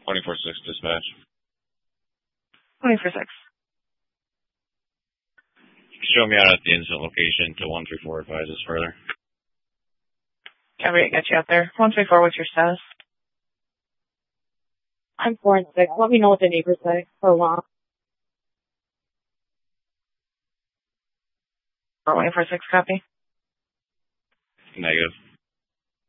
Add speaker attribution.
Speaker 1: 24-6 dispatch.
Speaker 2: 24-6.
Speaker 1: Show me out at the incident location to 134 advises further.
Speaker 2: Copy, I got you out there. 134, what's your status?
Speaker 3: I'm 4 and 6. Let me know what the neighbors say. So long.
Speaker 2: 146, copy.
Speaker 1: Negative.